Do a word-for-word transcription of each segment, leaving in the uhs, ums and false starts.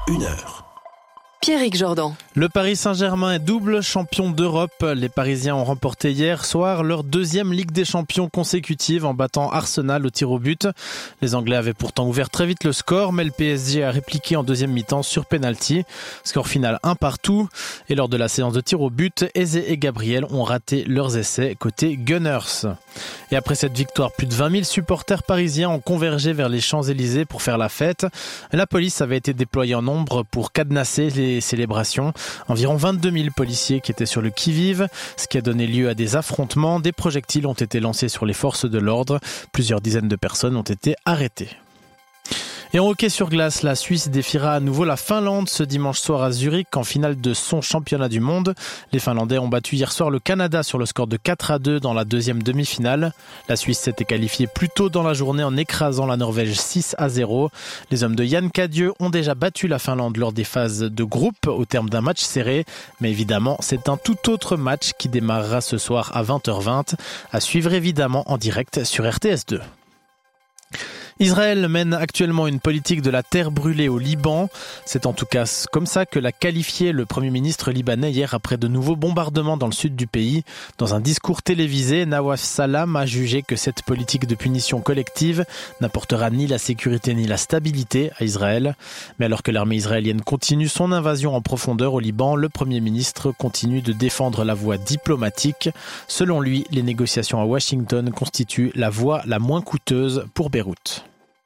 une heure. Pierrick Jordan. Le Paris Saint-Germain est double champion d'Europe. Les Parisiens ont remporté hier soir leur deuxième Ligue des Champions consécutive en battant Arsenal au tir au but. Les Anglais avaient pourtant ouvert très vite le score, mais le P S G a répliqué en deuxième mi-temps sur penalty. Score final un partout. Et lors de la séance de tir au but, Eze et Gabriel ont raté leurs essais côté Gunners. Et après cette victoire, plus de vingt mille supporters parisiens ont convergé vers les Champs-Élysées pour faire la fête. La police avait été déployée en nombre pour cadenasser les célébrations. Environ vingt-deux mille policiers qui étaient sur le qui-vive, ce qui a donné lieu à des affrontements. Des projectiles ont été lancés sur les forces de l'ordre. Plusieurs dizaines de personnes ont été arrêtées. Et en hockey sur glace, la Suisse défiera à nouveau la Finlande ce dimanche soir à Zurich en finale de son championnat du monde. Les Finlandais ont battu hier soir le Canada sur le score de quatre à deux dans la deuxième demi-finale. La Suisse s'était qualifiée plus tôt dans la journée en écrasant la Norvège six à zéro. Les hommes de Yann Cadieux ont déjà battu la Finlande lors des phases de groupe au terme d'un match serré. Mais évidemment, c'est un tout autre match qui démarrera ce soir à vingt heures vingt. À suivre évidemment en direct sur R T S deux. Israël mène actuellement une politique de la terre brûlée au Liban. C'est en tout cas comme ça que l'a qualifié le Premier ministre libanais hier après de nouveaux bombardements dans le sud du pays. Dans un discours télévisé, Nawaf Salam a jugé que cette politique de punition collective n'apportera ni la sécurité ni la stabilité à Israël. Mais alors que l'armée israélienne continue son invasion en profondeur au Liban, le Premier ministre continue de défendre la voie diplomatique. Selon lui, les négociations à Washington constituent la voie la moins coûteuse pour Beyrouth.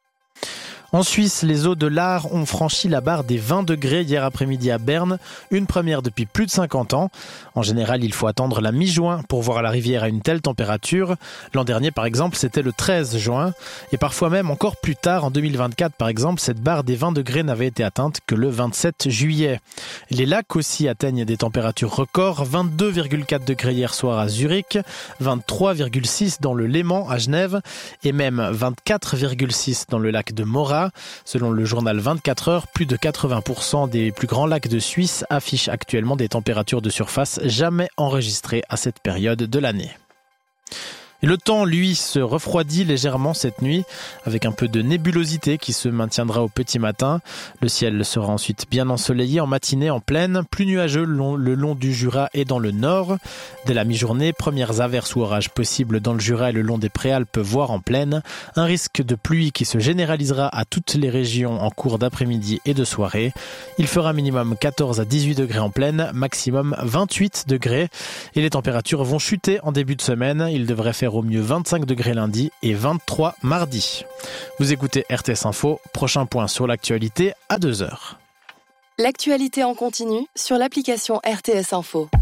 En Suisse, les eaux de l'Ar ont franchi la barre des vingt degrés hier après-midi à Berne, une première depuis plus de cinquante ans. En général, il faut attendre la mi-juin pour voir la rivière à une telle température. L'an dernier, par exemple, c'était le treize juin. Et parfois même encore plus tard, en deux mille vingt-quatre, par exemple, cette barre des vingt degrés n'avait été atteinte que le vingt-sept juillet. Les lacs aussi atteignent des températures records, vingt-deux virgule quatre degrés hier soir à Zurich, vingt-trois virgule six dans le Léman à Genève et même vingt-quatre virgule six dans le lac de Morat. Selon le journal vingt-quatre heures, plus de quatre-vingts pour cent des plus grands lacs de Suisse affichent actuellement des températures de surface jamais enregistrées à cette période de l'année. Et le temps, lui, se refroidit légèrement cette nuit, avec un peu de nébulosité qui se maintiendra au petit matin. Le ciel sera ensuite bien ensoleillé en matinée en plaine, plus nuageux le long, le long du Jura et dans le nord. Dès la mi-journée, premières averses ou orages possibles dans le Jura et le long des Préalpes, voire en plaine. Un risque de pluie qui se généralisera à toutes les régions en cours d'après-midi et de soirée. Il fera minimum quatorze à dix-huit degrés en plaine, maximum vingt-huit degrés. Et les températures vont chuter en début de semaine. Il devrait faire au mieux vingt-cinq degrés lundi et vingt-trois mardi. Vous écoutez R T S Info, prochain point sur l'actualité à deux heures. L'actualité en continu sur l'application R T S Info.